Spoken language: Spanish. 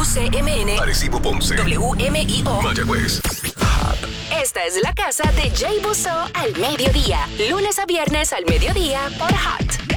UCMN, Arecibo, Ponce, WMIO, Mayagüez. Esta es la casa de Jay Busso al mediodía. Lunes a viernes al mediodía por Hot